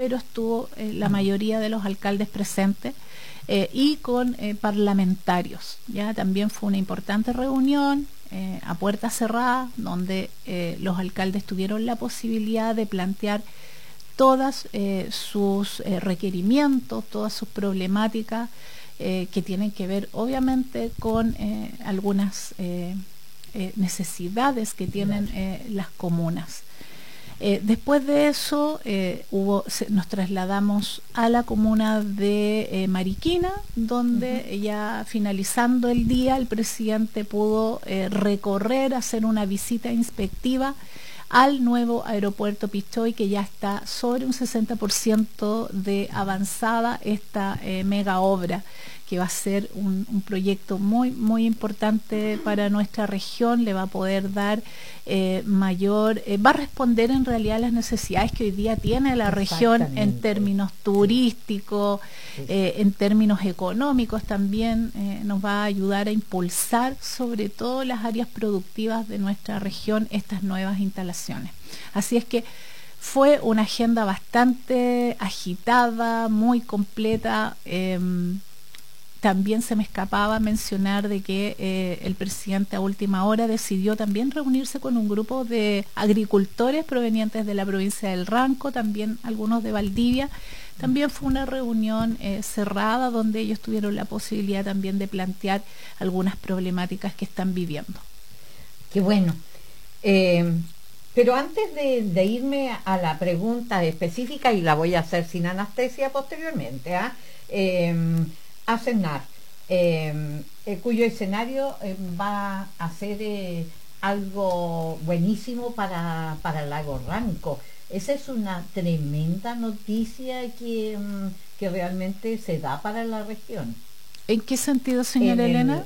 pero estuvo la mayoría de los alcaldes presentes y con parlamentarios. Ya también fue una importante reunión a puerta cerrada, donde los alcaldes tuvieron la posibilidad de plantear todas sus requerimientos, todas sus problemáticas que tienen que ver obviamente con algunas necesidades que tienen las comunas. Después de eso nos trasladamos a la comuna de Mariquina, donde ya finalizando el día el presidente pudo recorrer, hacer una visita inspectiva al nuevo aeropuerto Pichoy, que ya está sobre un 60% de avanzada esta mega obra, que va a ser un proyecto muy importante para nuestra región. Le va a poder dar va a responder en realidad a las necesidades que hoy día tiene la región en términos turísticos, en términos económicos también. Nos va a ayudar a impulsar sobre todo las áreas productivas de nuestra región estas nuevas instalaciones. Así es que fue una agenda bastante agitada, muy completa. También se me escapaba mencionar de que el presidente a última hora decidió también reunirse con un grupo de agricultores provenientes de la provincia del Ranco, también algunos de Valdivia. También fue una reunión cerrada, donde ellos tuvieron la posibilidad también de plantear algunas problemáticas que están viviendo. Qué bueno. Pero antes de irme a la pregunta específica, y la voy a hacer sin anestesia posteriormente, ASENAR, cuyo escenario va a ser algo buenísimo para el lago Ranco. Esa es una tremenda noticia que realmente se da para la región. ¿En qué sentido, señora Elena?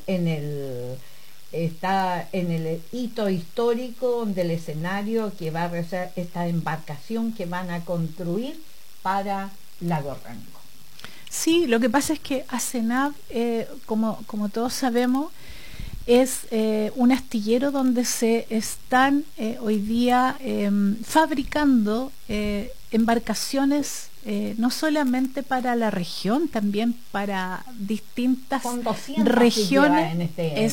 Está en el hito histórico del escenario que va a ser esta embarcación que van a construir para Lago Ranco. Sí, lo que pasa es que ASENAV, como todos sabemos, es un astillero donde se están hoy día fabricando embarcaciones no solamente para la región, también para distintas regiones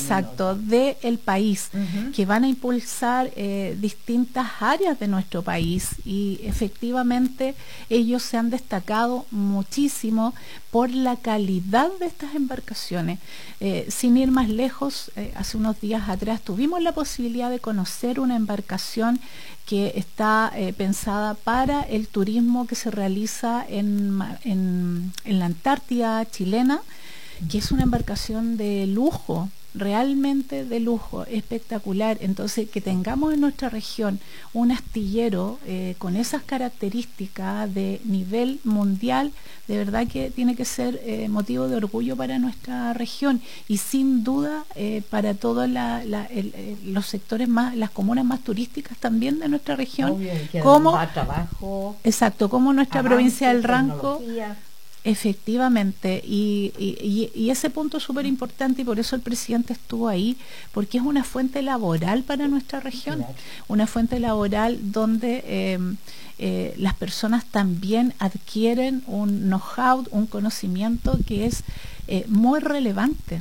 del país, que van a impulsar distintas áreas de nuestro país, y efectivamente ellos se han destacado muchísimo por la calidad de estas embarcaciones. Sin ir más lejos, hace unos días atrás tuvimos la posibilidad de conocer una embarcación que está pensada para el turismo que se realiza en la Antártida chilena, que es una embarcación de lujo, realmente de lujo, espectacular. Entonces, que tengamos en nuestra región un astillero con esas características de nivel mundial, de verdad que tiene que ser motivo de orgullo para nuestra región, y sin duda para todos los sectores más, las comunas más turísticas también de nuestra región, como trabajo, exacto, como nuestra provincia del Ranco. Efectivamente, y ese punto es súper importante, y por eso el presidente estuvo ahí, porque es una fuente laboral para nuestra región, claro. Una fuente laboral donde las personas también adquieren un know-how, un conocimiento que es muy relevante.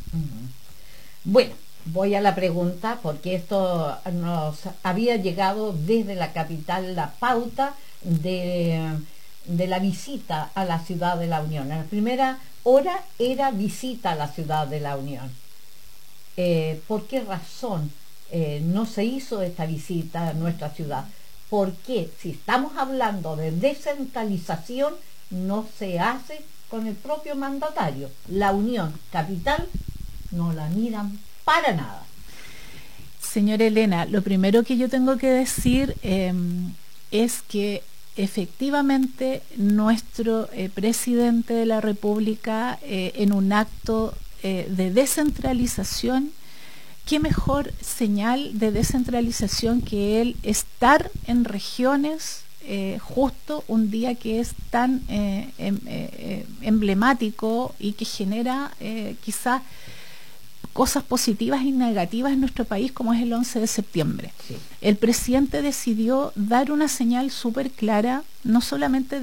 Bueno, voy a la pregunta, porque esto nos había llegado desde la capital, la pauta de la visita a la Ciudad de la Unión. En la primera hora era visita a la Ciudad de la Unión. ¿Por qué razón no se hizo esta visita a nuestra ciudad? ¿Por qué, si estamos hablando de descentralización, no se hace con el propio mandatario? La Unión capital no la miran para nada. Señora Elena, lo primero que yo tengo que decir es que efectivamente nuestro presidente de la República, en un acto de descentralización, qué mejor señal de descentralización que el estar en regiones justo un día que es tan emblemático y que genera quizás cosas positivas y negativas en nuestro país, como es el 11 de septiembre. Sí. El presidente decidió dar una señal súper clara, no solamente